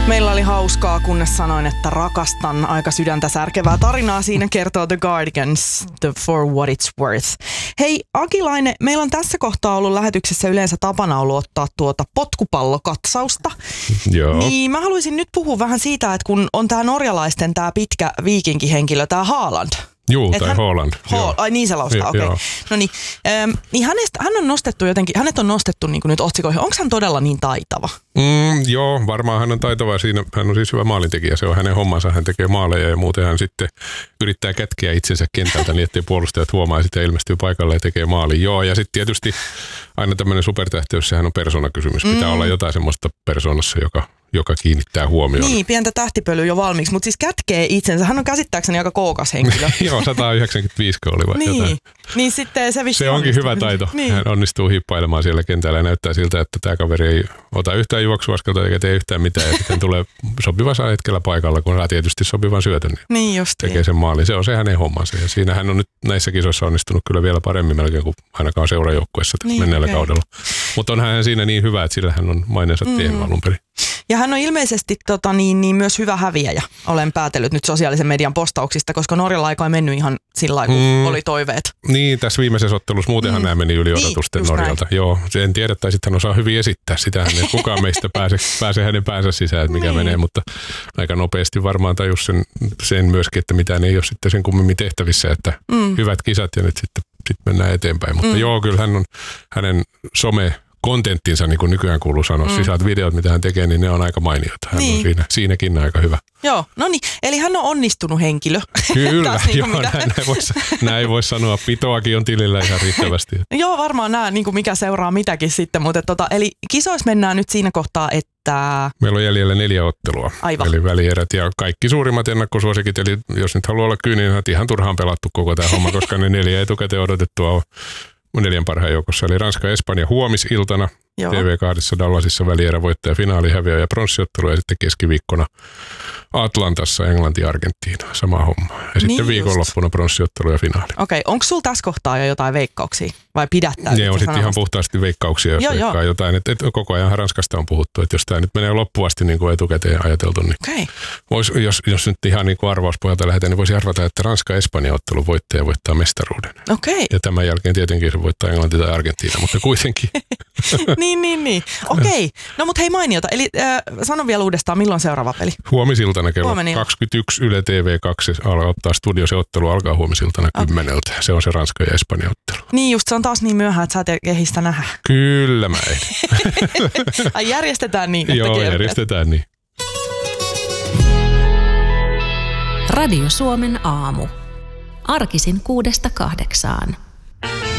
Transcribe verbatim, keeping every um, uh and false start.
Meillä oli hauskaa, kunnes sanoin, että rakastan aika sydäntä särkevää tarinaa. Siinä kertoo The Guardians, the For What It's Worth. Hei Akilainen, meillä on tässä kohtaa ollut lähetyksessä yleensä tapana ollut ottaa tuota potkupallokatsausta. Joo. Niin mä haluaisin nyt puhua vähän siitä, että kun on tää norjalaisten tää pitkä viikinkihenkilö, tää Haaland. Juu, tai hän, Haaland. Hall, ai niin se laustaa, okei. Okay. No niin, ähm, niin hänestä, hän on nostettu jotenkin, hänet on nostettu niin kuin nyt otsikoihin. Onko hän todella niin taitava? Mm, joo, varmaan hän on taitava siinä. Hän on siis hyvä maalintekijä, se on hänen hommansa. Hän tekee maaleja ja muuten hän sitten yrittää kätkeä itsensä kentältä niin, ettei puolustajat huomaa ja sitten ilmestyy paikalle ja tekee maalin. Joo, ja sitten tietysti aina tämmöinen supertähtiys, sehän on persoonakysymys. Pitää mm. olla jotain semmoista persoonassa, joka... joka kiinnittää huomioon. Niin, pientä tähtipölyä jo valmiiksi, mutta siis kätkee itsensä. Hän on käsittääkseni aika kookas henkilö. Joo, sata yhdeksänkymmentäviisi oli vai niin. jotain. Niin sitten se Se onkin onnistuu. Hyvä taito. Niin. Hän onnistuu hiippailemaan siellä kentällä ja näyttää siltä, että tämä kaveri ei ota yhtään juoksuaskelta eikä tee yhtään mitään. Ja sitten tulee sopivassa hetkellä paikalla, kun saa tietysti sopivan syötön. Niin niin just tekee sen maalin. Se on se hänen hommansa. Ja siinä hän on nyt näissä kisoissa onnistunut kyllä vielä paremmin melkein kuin ainakaan seurajoukkuessa niin, menneellä okay. kaudella. Mutta on hän siinä niin hyvä, että sillä hän on maineensa mm. tehnyt alun perin. Ja hän on ilmeisesti tota, niin, niin myös hyvä häviäjä, olen päätellyt nyt sosiaalisen median postauksista, koska Norjalla aika ei mennyt ihan sillä lailla, kun mm. oli toiveet. Niin, tässä viimeisessä ottelussa muutenhan mm. nämä meni yli odotusten niin, Norjalta. Näin. Joo, en tiedä, tai sitten hän osaa hyvin esittää sitä, että kukaan meistä pääse, pääse hänen päänsä sisään, että mikä niin. menee, mutta aika nopeasti varmaan tajus sen, sen myöskin, että mitään ei ole sitten sen kummemmin tehtävissä, että mm. hyvät kisat ja nyt sitten, sitten mennään eteenpäin. Mutta mm. joo, kyllä hän on hänen some... kontenttinsa, niin kuin nykyään kuuluu sanoa. Mm. Sisältä videot, mitä hän tekee, niin ne on aika mainiota. Hän niin. on siinä, siinäkin aika hyvä. Joo, no niin. Eli hän on onnistunut henkilö. Kyllä, niin joo, näin, näin, voi, näin voi sanoa. Pitoakin on tilillä ihan riittävästi. Joo, varmaan nämä, niin kuin mikä seuraa mitäkin sitten. Mutta tota, eli kisoissa mennään nyt siinä kohtaa, että... Meillä on jäljellä neljä ottelua. Aivan. Eli välierät ja kaikki suurimmat ennakkosuosikit. Eli jos nyt haluaa olla kyyninen, niin ihan turhaan pelattu koko tämä homma, koska ne neljä etukäteen odotettua on neljän parhaan joukossa. Eli Ranska ja Espanja huomisiltana. Joo. T V kahdessa Dallasissa välierä voittaja, finaali, häviö ja pronssiottelu ja sitten keskiviikkona Atlantassa Englanti ja Argentiina. Sama homma. Ja niin sitten viikonloppuna pronssiottelu ja finaali. Okei, onko sulla tässä kohtaa jo jotain veikkauksia vai pidättää? Ne on sitten ihan puhtaasti veikkauksia, jos joo, veikkaa jo. jotain. Et, et, koko ajan Ranskasta on puhuttu, että jos tämä nyt menee loppuvasti niin kuin etukäteen ajateltu, niin okay. vois, jos, jos nyt ihan niin kuin arvauspohjalta lähdetään, niin voisi arvata, että Ranska-Espanja-ottelu voittaja voittaa mestaruuden. Okay. Ja tämän jälkeen tietenkin se voittaa Englanti tai Argentiina, mutta kuitenkin. niin, niin, niin. Okei. No mutta hei mainiota. Eli äh, sano vielä uudestaan, milloin seuraava peli? Huomisiltana kello kaksikymmentäyksi Yle T V kaksi alkaa ottaa studio. Se ottelu alkaa huomisiltana okay. kymmeneltä. Se on se Ranska ja Espanja ottelu. Niin just, se on taas niin myöhään, että sä et ehdi sitä nähdä. Kyllä mä en. Ai järjestetään niin, että joo, kerkeät. järjestetään niin. Radio Suomen aamu. Arkisin kuudesta kahdeksaan.